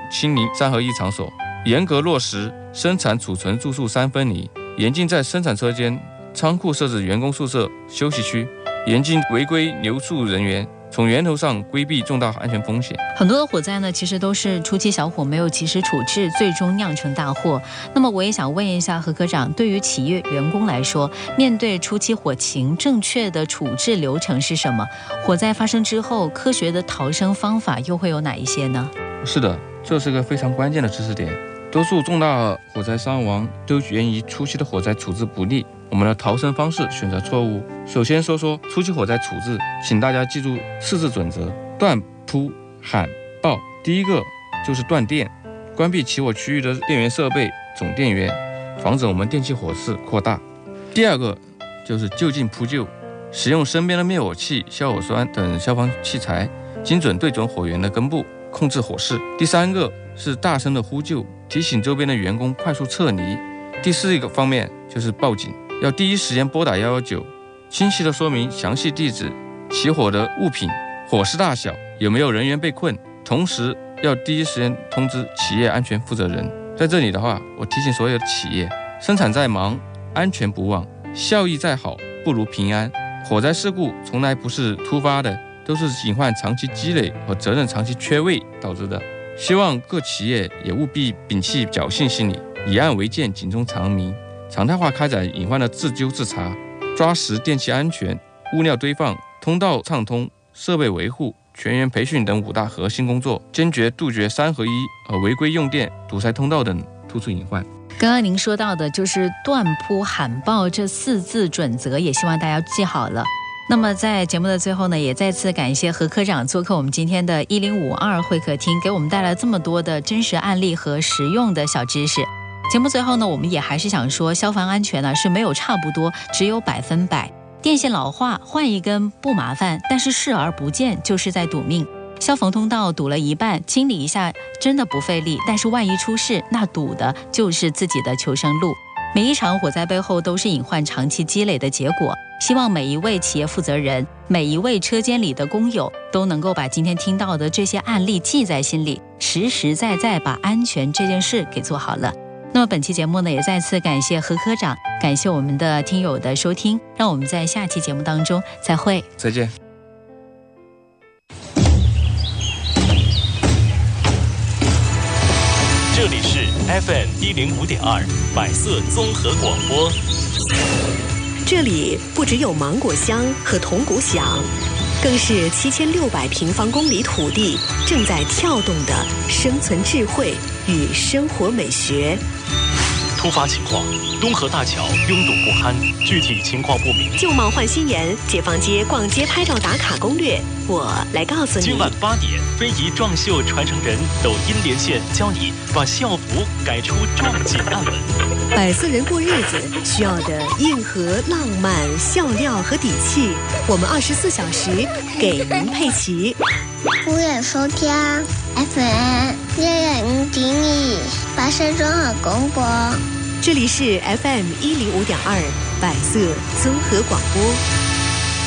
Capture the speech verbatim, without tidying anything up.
清零三合一场所，严格落实生产、储存、住宿三分离，严禁在生产车间、仓库设置员工宿舍、休息区，严禁违规留宿人员，从源头上规避重大安全风险。 很多的火灾呢，其实都是初期小火没有及时处置，最终酿成大祸。那么我也想问一下何科长，对于企业员工来说，面对初期火情，正确的处置流程是什么？火灾发生之后，科学的逃生方法又会有哪一些呢？ 是的，这是个非常关键的知识点。多数重大火灾伤亡都源于初期的火灾处置不力，我们的逃生方式选择错误。首先说说初期火灾处置，请大家记住四字准则：断、扑、喊、报。第一个就是断电，关闭起火区域的电源设备、总电源，防止我们电气火势扩大。第二个就是就近扑救，使用身边的灭火器、消火栓等消防器材，精准对准火源的根部，控制火势。第三个是大声的呼救，提醒周边的员工快速撤离。第四个方面就是报警，要第一时间拨打一一九，清晰的说明详细地址、起火的物品、火势大小、有没有人员被困，同时要第一时间通知企业安全负责人。在这里的话，我提醒所有的企业，生产再忙，安全不忘，效益再好，不如平安。火灾事故从来不是突发的，都是隐患长期积累和责任长期缺位导致的。希望各企业也务必摒弃侥幸心理，以案为鉴，警钟长鸣，常态化开展隐患的自纠自查，抓实电气安全、物料堆放、通道畅通、设备维护、全员培训等五大核心工作，坚决杜绝三合一和违规用电、堵塞通道等突出隐患。 刚刚您说到的就是断、扑、喊、报这四字准则，也希望大家记好了。那么在节目的最后呢，也再次感谢何科长做客我们今天的一零五二会客厅，给我们带来这么多的真实案例和实用的小知识。节目最后呢，我们也还是想说，消防安全呢是没有差不多，只有百分百。电线老化换一根不麻烦，但是视而不见就是在赌命。消防通道堵了一半，清理一下真的不费力，但是万一出事，那堵的就是自己的求生路。每一场火灾背后都是隐患长期积累的结果，希望每一位企业负责人，每一位车间里的工友都能够把今天听到的这些案例记在心里，实实在在把安全这件事给做好了。那么本期节目呢，也再次感谢何科长，感谢我们的听友的收听，让我们在下期节目当中再会， 再见。 这里是 F M 一零五点二百色综合广播。 这里不只有芒果香和铜鼓响，更是七千六百平方公里土地正在跳动的生存智慧与生活美学。 突发情况，东河大桥拥堵不堪，具体情况不明。 旧貌换新颜，解放街逛街拍照打卡攻略，我来告诉你。 今晚八点，非遗壮绣传承人抖音连线，教你把校服改出壮锦案文。 百色人过日子需要的硬核、浪漫、笑料和底气，我们二十四小时给您配齐。 欢迎收听 F M 一零五点二百色综合广播， 这里是 F M 一零五点二百色综合广播。